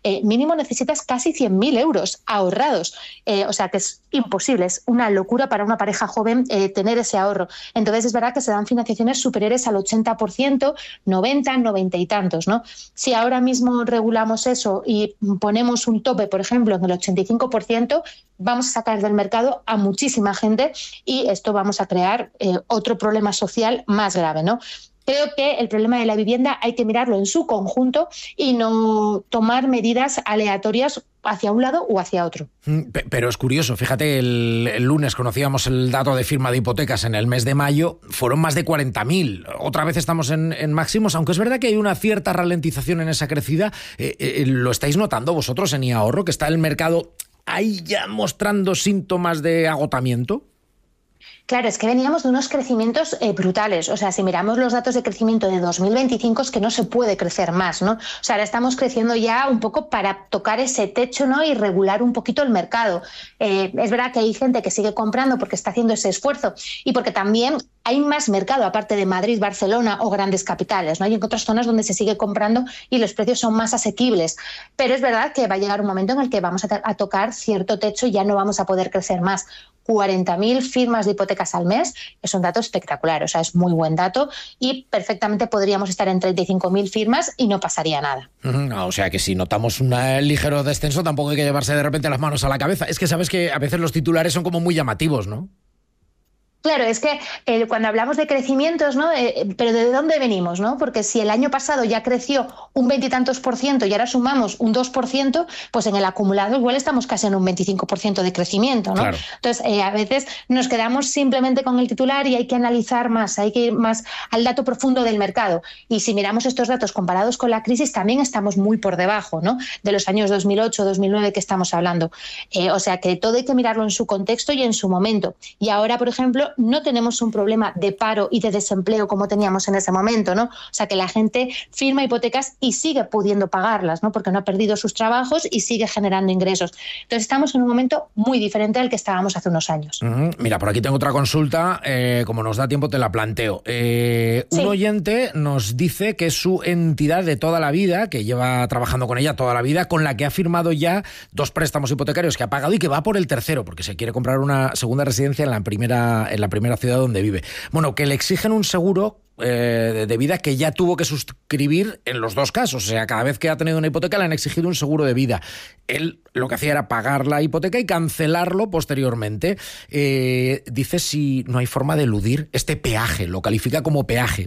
mínimo necesitas casi 100.000 euros ahorrados. O sea que es imposible, es una locura para una pareja joven tener ese ahorro. Entonces es verdad que se dan financiaciones superiores al 80%, 90, 90 y tantos, ¿no? Si ahora mismo regulamos eso y ponemos un tope, por ejemplo, en el 85%, vamos a sacar del mercado a muchísima gente y esto vamos a crear otro problema social más grave, ¿no? Creo que el problema de la vivienda hay que mirarlo en su conjunto y no tomar medidas aleatorias hacia un lado o hacia otro. Pero es curioso, fíjate, el lunes conocíamos el dato de firma de hipotecas en el mes de mayo, fueron más de 40.000. Otra vez estamos en máximos, aunque es verdad que hay una cierta ralentización en esa crecida. ¿Lo estáis notando vosotros en iAhorro, que está el mercado ahí ya mostrando síntomas de agotamiento? Claro, es que veníamos de unos crecimientos brutales. O sea, si miramos los datos de crecimiento de 2025 es que no se puede crecer más, ¿no? O sea, ahora estamos creciendo ya un poco para tocar ese techo, ¿no? Y regular un poquito el mercado. Es verdad que hay gente que sigue comprando porque está haciendo ese esfuerzo y porque también hay más mercado, aparte de Madrid, Barcelona o grandes capitales, ¿no? Hay en otras zonas donde se sigue comprando y los precios son más asequibles. Pero es verdad que va a llegar un momento en el que vamos a tocar cierto techo y ya no vamos a poder crecer más. 40.000 firmas de hipotecas al mes es un dato espectacular, o sea, es muy buen dato y perfectamente podríamos estar en 35.000 firmas y no pasaría nada. O sea que si notamos un ligero descenso tampoco hay que llevarse de repente las manos a la cabeza. Es que sabes que a veces los titulares son como muy llamativos, ¿no? Claro, es que cuando hablamos de crecimientos, ¿no? Pero ¿de dónde venimos, no? Porque si el año pasado ya creció un 20 y tantos % y ahora sumamos un 2%, pues en el acumulado igual estamos casi en un 25% de crecimiento, ¿no? Claro. Entonces, a veces nos quedamos simplemente con el titular y hay que analizar más, hay que ir más al dato profundo del mercado. Y si miramos estos datos comparados con la crisis, también estamos muy por debajo, ¿no? De los años 2008, 2009 que estamos hablando. O sea que todo hay que mirarlo en su contexto y en su momento. Y ahora, por ejemplo, no tenemos un problema de paro y de desempleo como teníamos en ese momento, ¿no? O sea, que la gente firma hipotecas y sigue pudiendo pagarlas, ¿no? Porque no ha perdido sus trabajos y sigue generando ingresos. Entonces estamos en un momento muy diferente al que estábamos hace unos años. Mira, por aquí tengo otra consulta, como nos da tiempo te la planteo. Un oyente nos dice que es su entidad de toda la vida, que lleva trabajando con ella toda la vida, con la que ha firmado ya 2 préstamos hipotecarios que ha pagado y que va por el tercero, porque se quiere comprar una segunda residencia en la primera ciudad donde vive. Bueno, que le exigen un seguro de vida que ya tuvo que suscribir en los 2 casos. O sea, cada vez que ha tenido una hipoteca le han exigido un seguro de vida. Él lo que hacía era pagar la hipoteca y cancelarlo posteriormente. Dice si no hay forma de eludir este peaje, lo califica como peaje.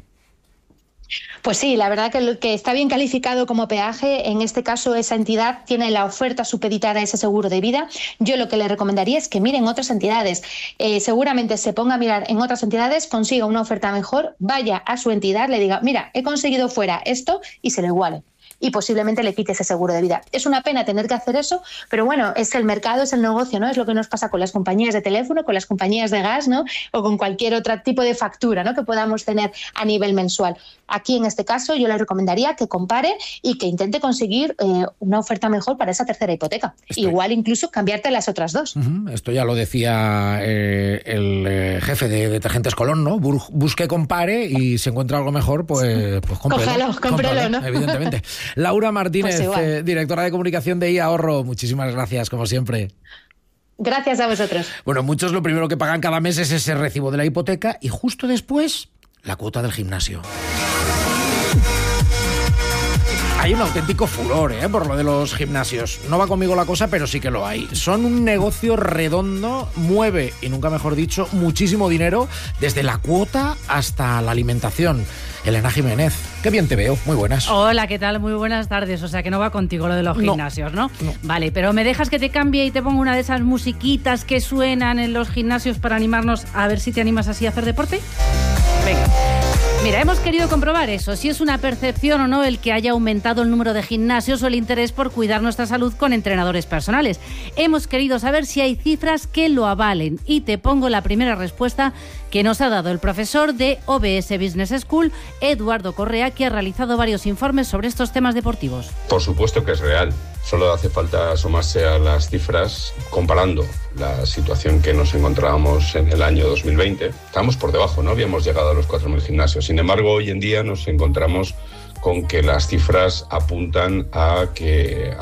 Pues sí, la verdad que está bien calificado como peaje. En este caso, esa entidad tiene la oferta supeditada a ese seguro de vida. Yo lo que le recomendaría es que mire en otras entidades. Seguramente se ponga a mirar en otras entidades, consiga una oferta mejor, vaya a su entidad, le diga, mira, he conseguido fuera esto y se lo iguale. Y posiblemente le quite ese seguro de vida. Es una pena tener que hacer eso, pero bueno, es el mercado, es el negocio, ¿no? Es lo que nos pasa con las compañías de teléfono, con las compañías de gas, ¿no? O con cualquier otro tipo de factura, ¿no? Que podamos tener a nivel mensual. Aquí, en este caso, yo le recomendaría que compare y que intente conseguir una oferta mejor para esa tercera hipoteca. Igual incluso cambiarte las otras 2. Esto ya lo decía el jefe de Detergentes Colón, ¿no? Busque, compare y si encuentra algo mejor, pues cómprelo, ¿no? Evidentemente. Laura Martínez, pues directora de comunicación de iAhorro, muchísimas gracias, como siempre. Gracias a vosotros. Bueno, muchos lo primero que pagan cada mes es ese recibo de la hipoteca y justo después la cuota del gimnasio. Hay un auténtico furor por lo de los gimnasios. No va conmigo la cosa, pero sí que lo hay. Son un negocio redondo, mueve, y nunca mejor dicho, muchísimo dinero, desde la cuota hasta la alimentación. Elena Jiménez, qué bien te veo, muy buenas. Hola, ¿qué tal? Muy buenas tardes. O sea, que no va contigo lo de los gimnasios, ¿no? Vale, pero ¿me dejas que te cambie y te ponga una de esas musiquitas que suenan en los gimnasios para animarnos a ver si te animas así a hacer deporte? Venga. Mira, hemos querido comprobar eso, si es una percepción o no el que haya aumentado el número de gimnasios o el interés por cuidar nuestra salud con entrenadores personales. Hemos querido saber si hay cifras que lo avalen y te pongo la primera respuesta que nos ha dado el profesor de OBS Business School, Eduardo Correa, que ha realizado varios informes sobre estos temas deportivos. Por supuesto que es real. Solo hace falta asomarse a las cifras comparando la situación que nos encontrábamos en el año 2020. Estábamos por debajo, no habíamos llegado a los 4.000 gimnasios. Sin embargo, hoy en día nos encontramos con que las cifras apuntan a que